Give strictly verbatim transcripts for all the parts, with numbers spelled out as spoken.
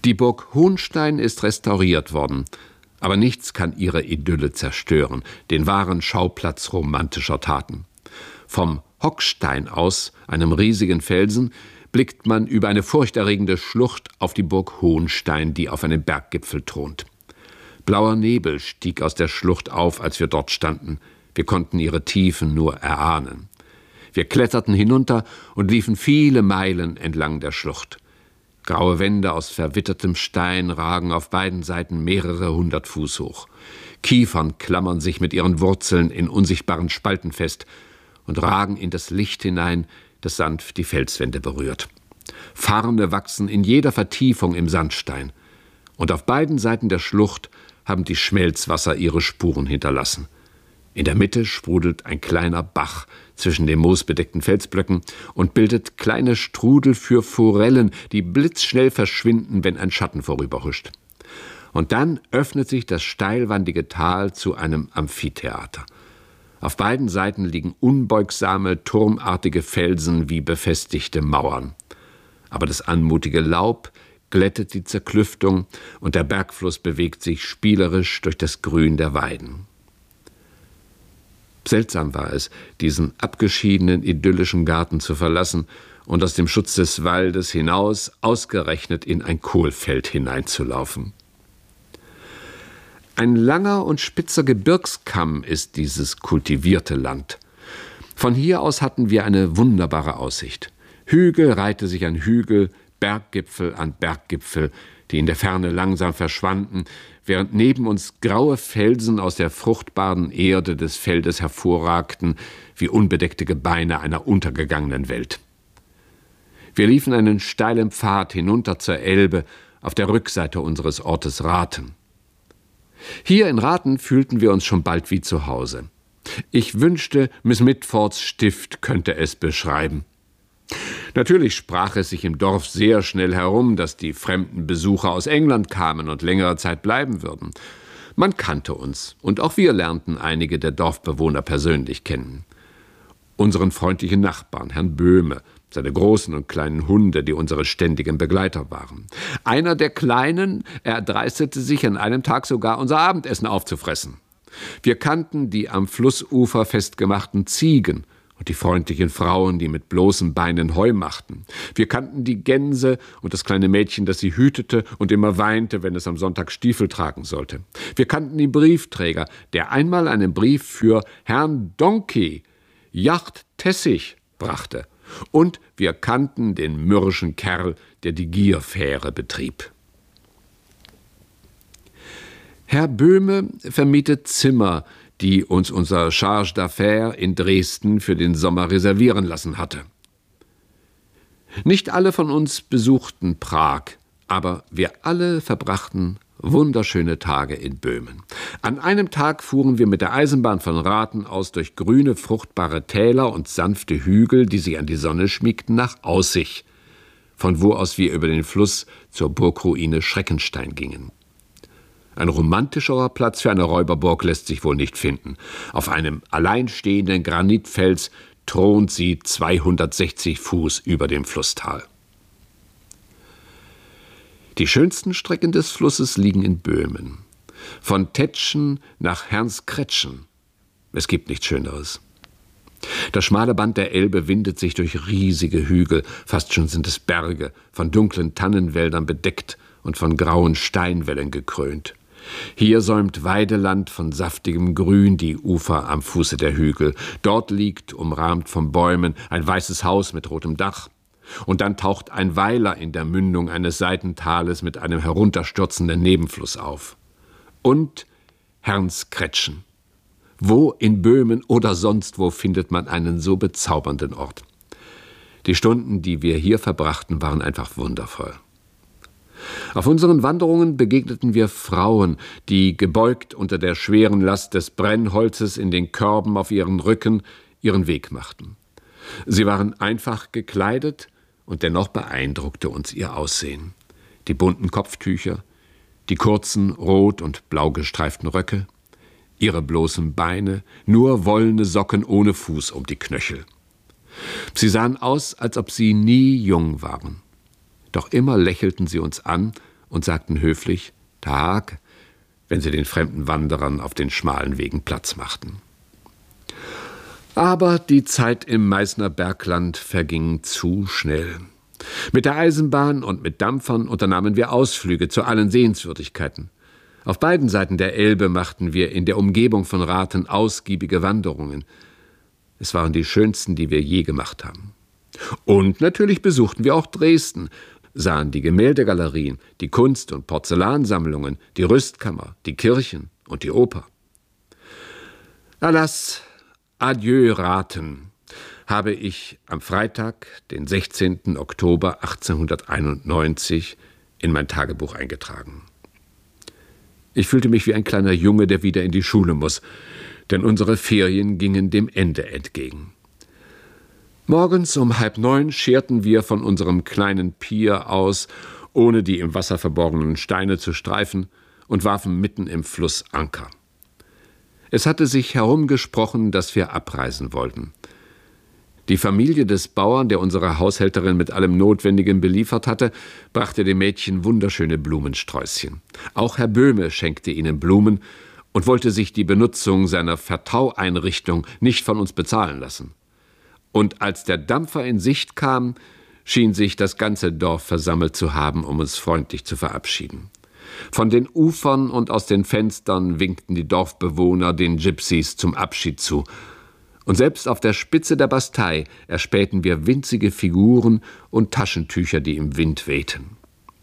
Die Burg Hohnstein ist restauriert worden, aber nichts kann ihre Idylle zerstören, den wahren Schauplatz romantischer Taten. Vom Hockstein aus, einem riesigen Felsen, blickt man über eine furchterregende Schlucht auf die Burg Hohnstein, die auf einem Berggipfel thront. Blauer Nebel stieg aus der Schlucht auf, als wir dort standen. Wir konnten ihre Tiefen nur erahnen. Wir kletterten hinunter und liefen viele Meilen entlang der Schlucht. Graue Wände aus verwittertem Stein ragen auf beiden Seiten mehrere hundert Fuß hoch. Kiefern klammern sich mit ihren Wurzeln in unsichtbaren Spalten fest und ragen in das Licht hinein, das sanft die Felswände berührt. Farne wachsen in jeder Vertiefung im Sandstein. Und auf beiden Seiten der Schlucht haben die Schmelzwasser ihre Spuren hinterlassen. In der Mitte sprudelt ein kleiner Bach zwischen den moosbedeckten Felsblöcken und bildet kleine Strudel für Forellen, die blitzschnell verschwinden, wenn ein Schatten vorüberhuscht. Und dann öffnet sich das steilwandige Tal zu einem Amphitheater. Auf beiden Seiten liegen unbeugsame, turmartige Felsen wie befestigte Mauern. Aber das anmutige Laub glättet die Zerklüftung und der Bergfluss bewegt sich spielerisch durch das Grün der Weiden. Seltsam war es, diesen abgeschiedenen, idyllischen Garten zu verlassen und aus dem Schutz des Waldes hinaus ausgerechnet in ein Kohlfeld hineinzulaufen. Ein langer und spitzer Gebirgskamm ist dieses kultivierte Land. Von hier aus hatten wir eine wunderbare Aussicht. Hügel reihte sich an Hügel, Berggipfel an Berggipfel, die in der Ferne langsam verschwanden, während neben uns graue Felsen aus der fruchtbaren Erde des Feldes hervorragten, wie unbedeckte Gebeine einer untergegangenen Welt. Wir liefen einen steilen Pfad hinunter zur Elbe auf der Rückseite unseres Ortes Rathen. Hier in Rathen fühlten wir uns schon bald wie zu Hause. Ich wünschte, Miss Mitfords Stift könnte es beschreiben. Natürlich sprach es sich im Dorf sehr schnell herum, dass die fremden Besucher aus England kamen und längere Zeit bleiben würden. Man kannte uns, und auch wir lernten einige der Dorfbewohner persönlich kennen. Unseren freundlichen Nachbarn, Herrn Böhme, seine großen und kleinen Hunde, die unsere ständigen Begleiter waren. Einer der Kleinen erdreistete sich an einem Tag sogar, unser Abendessen aufzufressen. Wir kannten die am Flussufer festgemachten Ziegen und die freundlichen Frauen, die mit bloßen Beinen Heu machten. Wir kannten die Gänse und das kleine Mädchen, das sie hütete und immer weinte, wenn es am Sonntag Stiefel tragen sollte. Wir kannten den Briefträger, der einmal einen Brief für Herrn Donkey, Yacht Tessig, brachte. Und wir kannten den mürrischen Kerl, der die Gierfähre betrieb. Herr Böhme vermietet Zimmer, die uns unser Charge d'Affaires in Dresden für den Sommer reservieren lassen hatte. Nicht alle von uns besuchten Prag, aber wir alle verbrachten wunderschöne Tage in Böhmen. An einem Tag fuhren wir mit der Eisenbahn von Rathen aus durch grüne, fruchtbare Täler und sanfte Hügel, die sich an die Sonne schmiegten, nach Aussig, von wo aus wir über den Fluss zur Burgruine Schreckenstein gingen. Ein romantischerer Platz für eine Räuberburg lässt sich wohl nicht finden. Auf einem alleinstehenden Granitfels thront sie zweihundertsechzig Fuß über dem Flusstal. Die schönsten Strecken des Flusses liegen in Böhmen. Von Tetschen nach Hernskretschen. Es gibt nichts Schöneres. Das schmale Band der Elbe windet sich durch riesige Hügel, fast schon sind es Berge, von dunklen Tannenwäldern bedeckt und von grauen Steinwällen gekrönt. Hier säumt Weideland von saftigem Grün die Ufer am Fuße der Hügel. Dort liegt, umrahmt von Bäumen, ein weißes Haus mit rotem Dach. Und dann taucht ein Weiler in der Mündung eines Seitentales mit einem herunterstürzenden Nebenfluss auf. Und Hernskretschen. Wo in Böhmen oder sonst wo findet man einen so bezaubernden Ort? Die Stunden, die wir hier verbrachten, waren einfach wundervoll. Auf unseren Wanderungen begegneten wir Frauen, die, gebeugt unter der schweren Last des Brennholzes in den Körben auf ihren Rücken, ihren Weg machten. Sie waren einfach gekleidet und dennoch beeindruckte uns ihr Aussehen. Die bunten Kopftücher, die kurzen rot- und blau gestreiften Röcke, ihre bloßen Beine, nur wollene Socken ohne Fuß um die Knöchel. Sie sahen aus, als ob sie nie jung waren. Doch immer lächelten sie uns an und sagten höflich »Tag«, wenn sie den fremden Wanderern auf den schmalen Wegen Platz machten. Aber die Zeit im Meißner Bergland verging zu schnell. Mit der Eisenbahn und mit Dampfern unternahmen wir Ausflüge zu allen Sehenswürdigkeiten. Auf beiden Seiten der Elbe machten wir in der Umgebung von Rathen ausgiebige Wanderungen. Es waren die schönsten, die wir je gemacht haben. Und natürlich besuchten wir auch Dresden, sahen die Gemäldegalerien, die Kunst- und Porzellansammlungen, die Rüstkammer, die Kirchen und die Oper. Alas, adieu Rathen, habe ich am Freitag, den sechzehnten Oktober achtzehnhunderteinundneunzig, in mein Tagebuch eingetragen. Ich fühlte mich wie ein kleiner Junge, der wieder in die Schule muss, denn unsere Ferien gingen dem Ende entgegen. Morgens um halb neun scherten wir von unserem kleinen Pier aus, ohne die im Wasser verborgenen Steine zu streifen, und warfen mitten im Fluss Anker. Es hatte sich herumgesprochen, dass wir abreisen wollten. Die Familie des Bauern, der unsere Haushälterin mit allem Notwendigen beliefert hatte, brachte dem Mädchen wunderschöne Blumensträußchen. Auch Herr Böhme schenkte ihnen Blumen und wollte sich die Benutzung seiner Vertaueinrichtung nicht von uns bezahlen lassen. Und als der Dampfer in Sicht kam, schien sich das ganze Dorf versammelt zu haben, um uns freundlich zu verabschieden. Von den Ufern und aus den Fenstern winkten die Dorfbewohner den Gypsies zum Abschied zu. Und selbst auf der Spitze der Bastei erspähten wir winzige Figuren und Taschentücher, die im Wind wehten.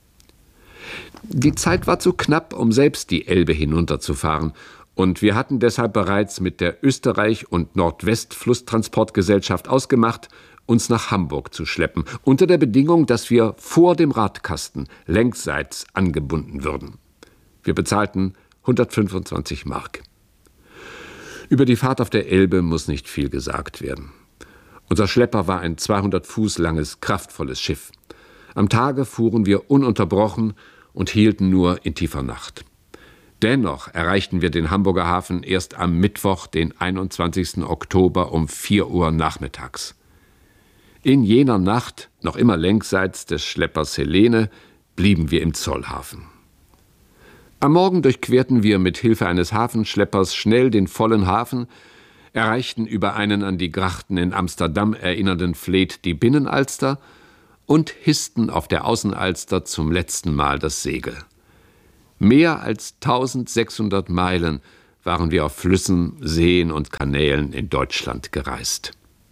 Die Zeit war zu knapp, um selbst die Elbe hinunterzufahren, und wir hatten deshalb bereits mit der Österreich- und Nordwestflusstransportgesellschaft ausgemacht, uns nach Hamburg zu schleppen, unter der Bedingung, dass wir vor dem Radkasten längsseits angebunden würden. Wir bezahlten hundertfünfundzwanzig Mark. Über die Fahrt auf der Elbe muss nicht viel gesagt werden. Unser Schlepper war ein zweihundert Fuß langes, kraftvolles Schiff. Am Tage fuhren wir ununterbrochen und hielten nur in tiefer Nacht. Dennoch erreichten wir den Hamburger Hafen erst am Mittwoch, den einundzwanzigsten Oktober um vier Uhr nachmittags. In jener Nacht, noch immer längsseits des Schleppers Helene, blieben wir im Zollhafen. Am Morgen durchquerten wir mit Hilfe eines Hafenschleppers schnell den vollen Hafen, erreichten über einen an die Grachten in Amsterdam erinnernden Fleet die Binnenalster und hissten auf der Außenalster zum letzten Mal das Segel. Mehr als tausendsechshundert Meilen waren wir auf Flüssen, Seen und Kanälen in Deutschland gereist.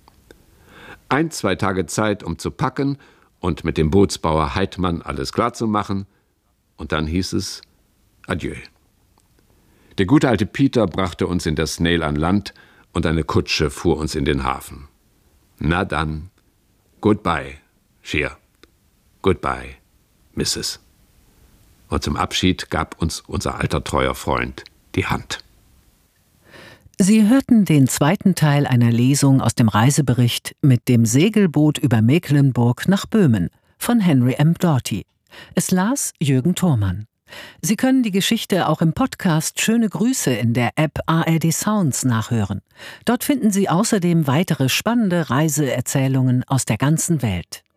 Ein, zwei Tage Zeit, um zu packen und mit dem Bootsbauer Heidmann alles klarzumachen, und dann hieß es Adieu. Der gute alte Peter brachte uns in der Snail an Land und eine Kutsche fuhr uns in den Hafen. Na dann, goodbye, Scheer. Goodbye, Missus Und zum Abschied gab uns unser alter treuer Freund die Hand. Sie hörten den zweiten Teil einer Lesung aus dem Reisebericht mit dem Segelboot über Mecklenburg nach Böhmen von Henry M. Doughty. Es las Jürgen Thormann. Sie können die Geschichte auch im Podcast Schöne Grüße in der App A R D Sounds nachhören. Dort finden Sie außerdem weitere spannende Reiseerzählungen aus der ganzen Welt.